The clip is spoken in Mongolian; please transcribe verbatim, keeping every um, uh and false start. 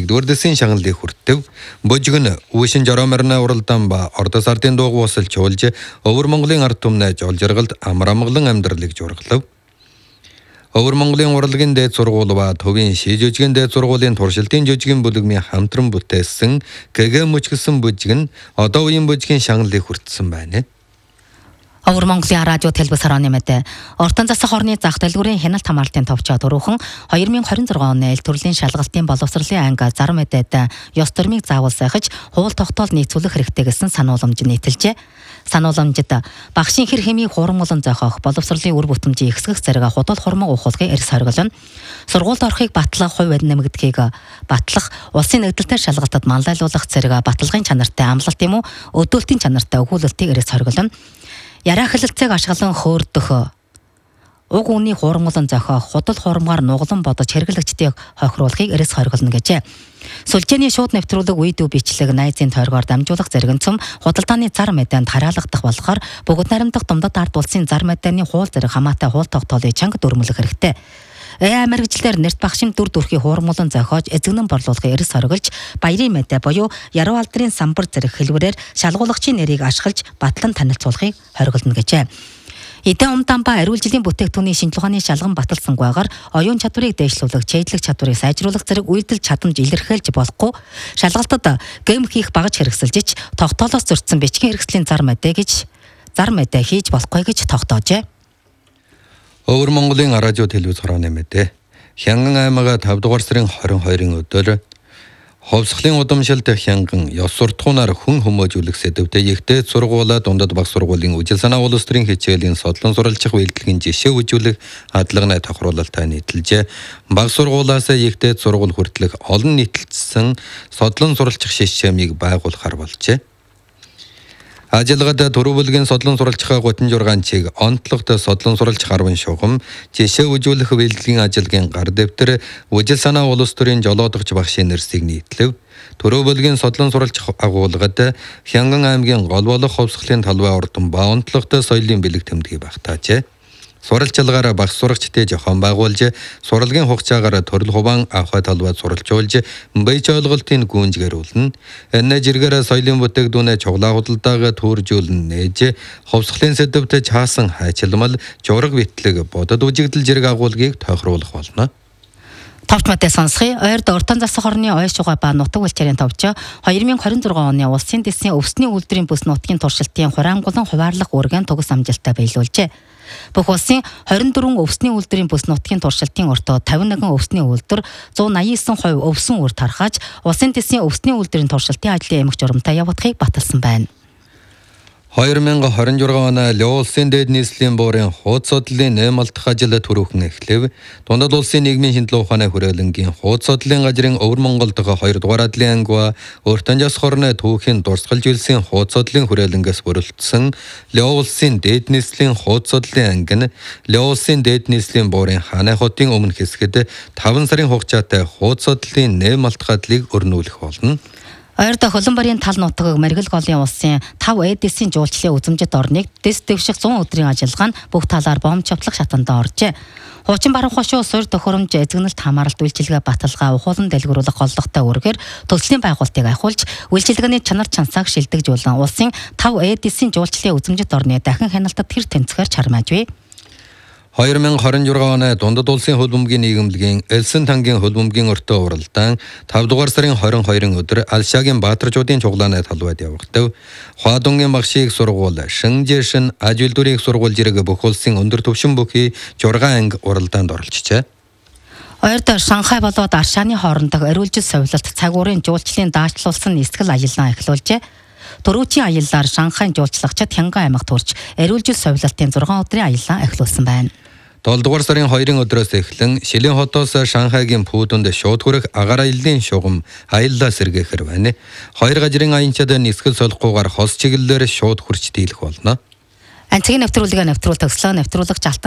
нэгдүгээр дэсийн шагналыг хүртэв. Божигн үүшин жорооморны уралдаан ба ордос ардын дууг усалж уулж өвөр Монголын ард түмнээ жол жаргалд амар амгалан амьдралыг жургалав. Өвөр Монголын урлагийн дээд сургууль ба төвийн ший жүжигэн дээд сургуулийн туршилтын жүжигэн бүлэгмийн хамтран бүтээсэн гэ гэ мөчгсөн божигн одоо үеийн божигын шагналыг хүртсэн байна. Өвөр Монголын радио телевиз хорооны мэдээ Ортон засаг хорны зах дэлгүүрийн хяналт хамгаалтын товчоо дөрвөн хоёр мың хорин зургаан оны эл төрлийн шалгалтын боловсролын анги зар мэдээд ёс төрмийг заавал сайхаж хууль тогтоол нийцүүлэх хэрэгтэй гэсэн санууламж нийтэлжээ. Санууламжид багшийн хэр хэмийг хуурмуулан зохиох, боловсролын үр бүтэмжийн ихсгэх зэрэг худал хурмаг ухуулгын эрс хориглоно. Сургуульд орохыг батлах, хувь эд нэмэгдэхийг батлах, улсын нэгдэлтэй шалгалтад манлайлуулах зэрэг баталгын чанартай амлалт юм уу, өдөөлтийн чанартай өгүүлэлтийг эрс хориглоно. Яраа хэлэлцээг ашиглан хөөрдөх, уг үний хуурмуулан зохиох, худал хуурмгаар нуглан бодож хэрэглэгчдийг хохируулахыг эрс хориглоно гэжээ. Сүлжээний шууд нэвтрүүлэг видео бичлэг найзын тойргоор дамжуулах зэрэг цөм худалдааны зар мэдээнд хараалгадах болохоор бүгд наримдах думдад ард улсын зар мэдээний хууль зэрэг хамаатай хууль тогтоолыг чанга дүрмэлэх хэрэгтэй. Э мэрэгчлэр нэрт багшин дүр төрхий хуурмуулан зохиож эзэгнэн борлуулахыг эрс хориглож баярын мэдээ буюу яруу алдрын самбар зэрэг хэлбэрээр шалгуулагчийн нэрийг ашиглаж батлан танилцуулахыг хориглоно гэжээ. Эдэн умдаан ба ариун жилийн бүтээгдэхүүний шинжилгээ ухааны шалган баталсангүйгээр оюун чадварыг дээшлүүлэх, чийдлэх чадварыг сайжруулах зэрэг үйлдэл чадамж илэрхийлж болохгүй, шалгалтад гэм хийх багаж хэрэгсэлж, тогтоолоос зөрчсөн бичгийн хэрэгслийн зар мэдээ гэж зар мэдээ хийж болохгүй гэж тогтоожээ. Өвөр Монголын радио телевиз хорооны мэдээ. Хянган аймага тавд дугаар сарын хорин хоёрын өдөр Ховсхлын удамшилт хянган ёс суртахуунаар хүн хүмүүжүүлэх сэдвтэй ихтэй сургуулаа дундад баг сургуулийн үжил санаа улс төрийн хичээлийн содлон суралцах үйлдэлгийн жишээ үзүүлэх хадлагны тохируулалтаа нийтэлжээ. Баг сургуулаас ихтэй сургууль хүртэлх олон нийтлэлсэн содлон суралцах шишмийг байгуулахар болжээ. Ажилгад төрөвлөгийн содлон суралцах гутан жургаанчийг онцлогт содлон суралцах арван шугам жишээ үзүүлэх үйлдлийн ажилгийн гар дэвтэр үжил санаа улс төрийн жолоодогч багшийн нэрсийг нийтлэв. Төрөвлөгийн содлон суралцах агуулгад Хянган аймгийн гол болох Ховсхлын талбай ордон ба онцлогт соёлын бэлэг тэмдгийг багтаажээ. Суралцлагаараа багш сурагчдыг жохон байгуулж, суралгийн хугацаагаар төрөл хуваан авах талбайд суралцуулж, баяж ойлголтын гүнжгэрүүлнэ. Энэ жиргээрээ соёлын бүтээгдэхүүнээ чуглаа худалдаагаа төржүүлнэ нээж, Ховсхлын сэдвтэ чаасан хайчилмал, жураг битлэг бодод үжигдэл жирэг агуулгыг тохируулах болно. Товч мэдээ сонсхий. Ойрд Ортон засаг хорны ой шугай ба нутаг улчирын товчоо хоёр мың хорин зургаан оны улсын дэсний өвсний үйлдвэрийн бүс нутгийн туршилтын хураангулан хуваарлах үргэн тугас амжилттай биелүүлжээ. Бүх улсын хорин дөрвөн өвсний үйлдвэрийн бүс нутгийн туршилтын өртөө тавин нэгэн өвсний үйлдвэр зуун наян девять хувь өвсөн үр тархаж улсын дэсний өвсний үйлдвэрийн туршилтын ажлын эмх журамтай явагдахыг баталсан байна. хоёр мың хорин зургаан оны Лёв улсын дээд нийслэлийн буурын хуудас судлалын нэм алдах ажил түрүүхэн эхлэв. Дундад улсын нийгмийн шинжилгээ ухааны хүрээлэнгийн хуудас судлалын газрын Өвөр Монголд хоёр дугаар адлын анги ба Ортон засаг хорны түүхийн дурсгалж үлсийн хуудас судлалын хүрээлэнгээс бүрэлдэсэн Лёв улсын дээд нийслэлийн хуудас судлалын анги нь Лёв улсын дээд нийслэлийн буурын хааны хотын өмнөх хэсгэд таван сарын хугацаатай хуудас судлалын нэм алдах ажлыг өрнүүлэх болно. Ойрд Хөлбөмбөрийн тал нутаг Мэргэл голын улсын тав эдисийн жуулчлалын үзэмжит орныг дэс дэвших зуун өдрийн ажиллагаа нь бүх талаар бомб чавтлах шатанд оржээ. Хуучин баруун хошуу суурь төхөөрөмж эзэгнэлт хамааралт үйлчилгээ баталгаа ухуулан дэлгэрүүлэх голлогтой үргээр төслийн байгуулалтыг ахиулж үйлчилгээний чанар чансааг шилдэгжүүлэн улсын тав эдисийн жуулчлалын үзэмжит орны дахин хяналтад хэр тэнцэхээр чармаажвэ. хоёр мың хорин зургаан оны дундад улсын хөлбөмбөгийн нийгэмлэгийн Элсэн тангийн хөлбөмбөгийн өртөө уралдаан тавд дугаар сарын хорин хоёрын өдөр Алшагийн Баатарчуудын чуглааны талбайд явагдав. Хуадунгийн багшийг сургууль, Шинжээшин аж үйлдвэрийн сургууль зэрэг бүх улсын өндөр түвшин бүхий зургаан анги уралдаанд оролцжээ. Ойрд Шанхай болоод Аршааны хоорондох ариулжил совилалт цагуурын жуулчлалын даачлуулсан нисгэл аяллаа эхлүүлжээ. Төрүүчийн аяллаар Шанхайн жуулчлагчид Хянган аймагт хүрч ариулжил совилалтын зургаан өдрийн аяллаа эхлүүлсэн байна. долоо дугаар сарын хоёрын өдрөөс эхлэн Шилэн хотоос Шанхайгийн Пүүдэнд шууд хүрэх агаар аяллын шугам аяллаа сэргээхэр байна. Хоёр газрын аянчид нисгэл солихгүйгээр хос чиглэлээр шууд хүрч дийлэх болно. Анцгийн нэвтрүүлгээ нэвтрүүл төгслөө нэвтрүүлэгч